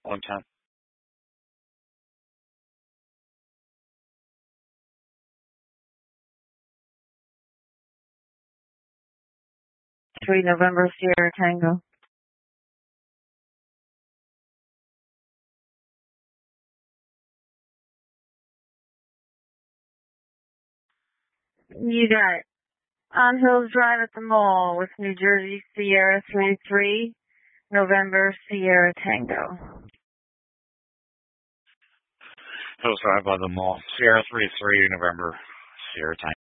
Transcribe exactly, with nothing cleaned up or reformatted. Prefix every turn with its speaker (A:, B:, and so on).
A: one ten.
B: three November Sierra Tango. You got it. On Hills Drive at the mall with New Jersey Sierra three three, November Sierra Tango.
A: Hills Drive by the mall. Sierra three three, November Sierra Tango.